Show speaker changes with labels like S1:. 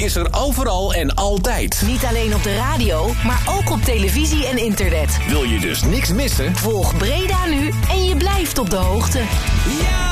S1: is er overal en altijd.
S2: Niet alleen op de radio, maar ook op televisie en internet.
S1: Wil je dus niks missen?
S2: Volg Breda Nu en je blijft op de hoogte.
S3: Ja!